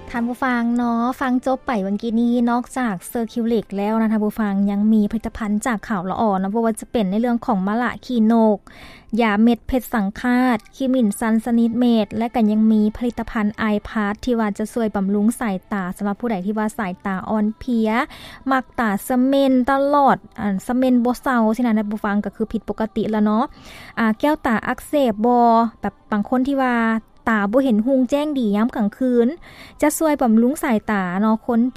ท่านผู้ฟังเนาะฟังจบไปเมื่อกี้นี้นอกจากเซอร์คิวลิกแล้วนะท่านผู้ฟังยังมีผลิตภัณฑ์จากข่าวละอ่อนนะเพราะว่าจะเป็นในเรื่องของมะละขี้นกยาเม็ดเพชรสังฆาตคิมินซันสนิดเมดและก็ยังมีผลิตภัณฑ์ไอพาร์ทที่ว่าจะช่วยบำรุงสายตาสำหรับผู้ใดที่ว่าสายตาอ่อนเพลียมักตาเสเมนตลอดเสเมนบ่เซาสินะท่านผู้ฟังก็คือผิดปกติแล้วเนาะแก้วตาอักเสบบ่แบบบางคนที่ว่าตาบ่เห็นหุงแจ้งดียามกลางคืนจะช่วยบำรุงสายตาเนาะคน